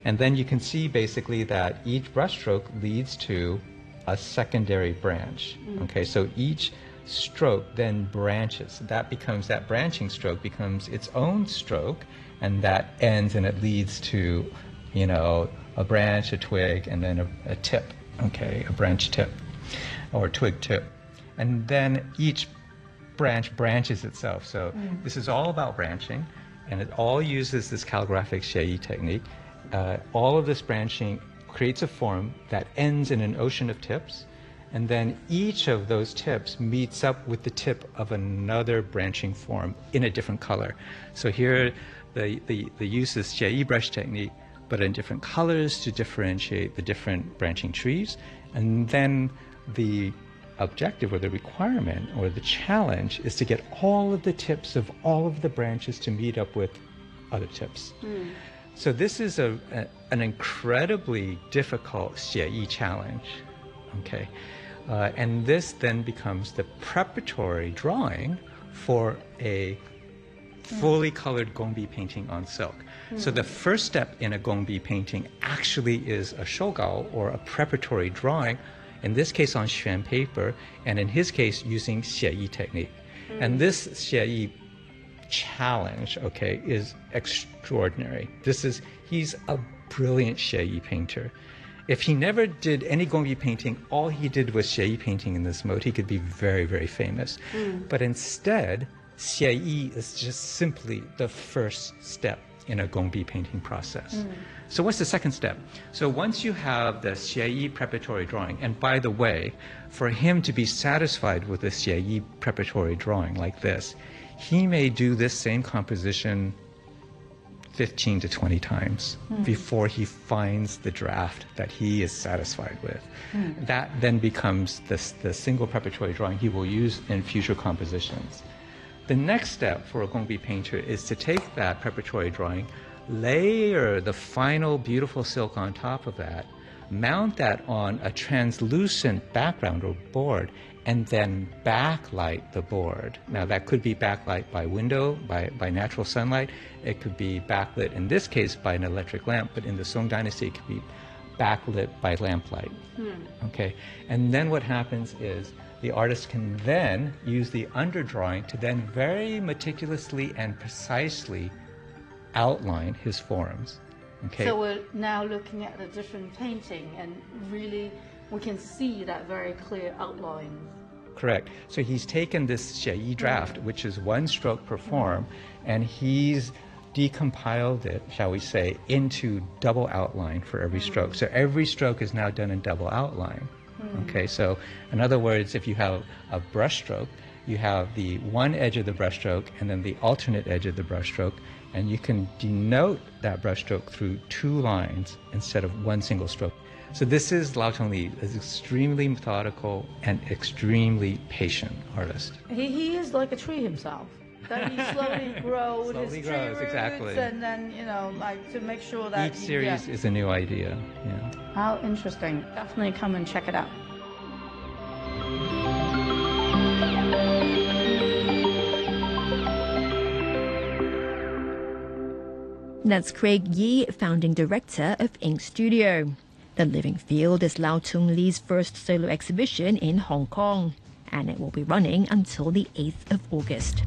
And then you can see basically that each brushstroke leads to a secondary branch. Okay, so each stroke then branches. That branching stroke becomes its own stroke, and that ends and it leads to, a branch, a twig, and then a tip. Okay, a branch tip or twig tip. And then each branch branches itself. So this is all about branching, and it all uses this calligraphic xie technique. All of this branching creates a form that ends in an ocean of tips, and then each of those tips meets up with the tip of another branching form in a different color. So here the use is xie brush technique, but in different colors to differentiate the different branching trees. And then the objective or the requirement or the challenge is to get all of the tips of all of the branches to meet up with other tips. So this is an incredibly difficult xie challenge, okay? And this then becomes the preparatory drawing for a fully colored gongbi painting on silk. So the first step in a gongbi painting actually is a shogao, or a preparatory drawing, in this case on xuan paper, and in his case using xie technique. And this xie challenge, okay, is extraordinary. He's a brilliant xie painter. If he never did any gongbi painting, all he did was xie painting in this mode, he could be very, very famous. But instead, xie is just simply the first step in a gongbi painting process. So what's the second step? So once you have the xie preparatory drawing, and by the way, for him to be satisfied with the xie preparatory drawing like this, he may do this same composition 15 to 20 times before he finds the draft that he is satisfied with. That then becomes the single preparatory drawing he will use in future compositions. The next step for a gongbi painter is to take that preparatory drawing, layer the final beautiful silk on top of that, mount that on a translucent background or board, and then backlight the board. Now that could be backlight by window, by natural sunlight. It could be backlit, in this case, by an electric lamp, but in the Song Dynasty it could be backlit by lamplight. Okay, and then what happens is the artist can then use the underdrawing to then very meticulously and precisely outline his forms. Okay. So we're now looking at a different painting, and really we can see that very clear outline. Correct. So he's taken this xie draft, which is one stroke per form, and he's decompiled it, shall we say, into double outline for every stroke. So every stroke is now done in double outline. Okay, so in other words, if you have a brush stroke, you have the one edge of the brush stroke and then the alternate edge of the brush stroke, and you can denote that brush stroke through two lines instead of one single stroke. So this is Lau Chongli, an extremely methodical and extremely patient artist. He is like a tree himself. That he slowly grows his tree roots, exactly. And then, like to make sure that each series is a new idea. Yeah. How interesting. Definitely come and check it out. That's Craig Yi, founding director of Ink Studio. The Living Field is Lau Chongli's first solo exhibition in Hong Kong, and it will be running until the 8th of August.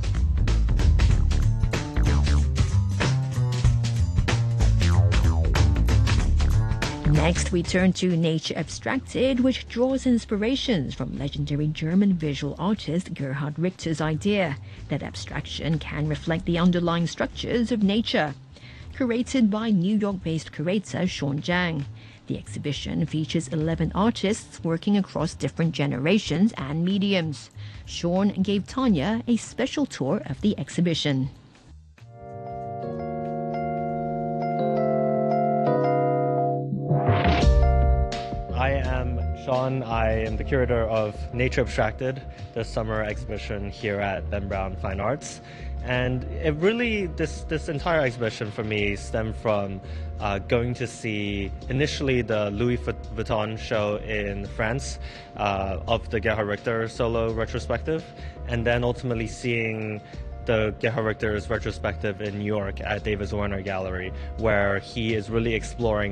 Next, we turn to Nature Abstracted, which draws inspirations from legendary German visual artist Gerhard Richter's idea that abstraction can reflect the underlying structures of nature. Curated by New York-based curator Sean Zhang, the exhibition features 11 artists working across different generations and mediums. Sean gave Tanya a special tour of the exhibition. I am Sean. I am the curator of Nature Abstracted, the summer exhibition here at Ben Brown Fine Arts. And it really, this entire exhibition for me stemmed from going to see initially the Louis Vuitton show in France of the Gerhard Richter solo retrospective, and then ultimately seeing the Gerhard Richter's retrospective in New York at David Zwirner Gallery, where he is really exploring